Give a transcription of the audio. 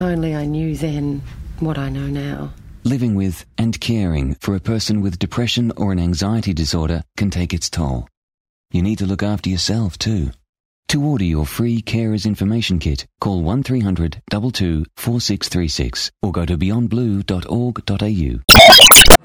Only I knew then what I know now. Living with and caring for a person with depression or an anxiety disorder can take its toll. You need to look after yourself too. To order your free Carers Information Kit, call 1300 22 4636 or go to beyondblue.org.au.